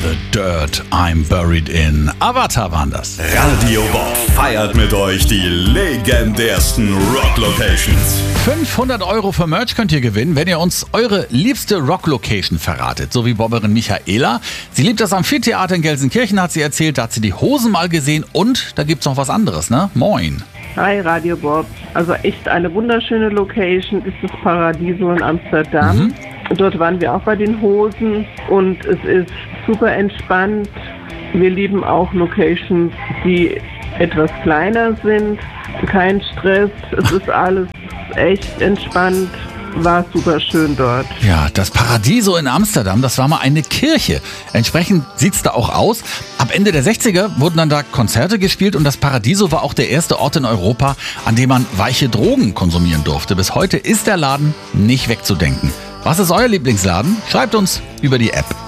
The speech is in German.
the dirt I'm buried in. Avatar waren das. Radio Bob feiert mit euch die legendärsten Rock-Locations. 500 € für Merch könnt ihr gewinnen, wenn ihr uns eure liebste Rock-Location verratet. So wie Bobberin Michaela. Sie liebt das Amphitheater in Gelsenkirchen, hat sie erzählt. Da hat sie die Hosen mal gesehen und da gibt's noch was anderes, ne? Moin. Hi Radio Bob. Also echt eine wunderschöne Location ist das Paradiso in Amsterdam. Dort waren wir auch bei den Hosen und es ist super entspannt. Wir lieben auch Locations, die etwas kleiner sind. Kein Stress, es ist alles echt entspannt. War super schön dort. Ja, das Paradiso in Amsterdam, das war mal eine Kirche. Entsprechend sieht's da auch aus. Ab Ende der 60er wurden dann da Konzerte gespielt und das Paradiso war auch der erste Ort in Europa, an dem man weiche Drogen konsumieren durfte. Bis heute ist der Laden nicht wegzudenken. Was ist euer Lieblingsladen? Schreibt uns über die App.